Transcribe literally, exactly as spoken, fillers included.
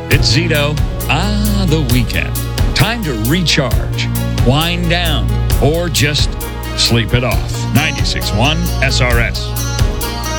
It's Zito. Ah, the weekend. Time to recharge, wind down, or just sleep it off. ninety-six point one S R S.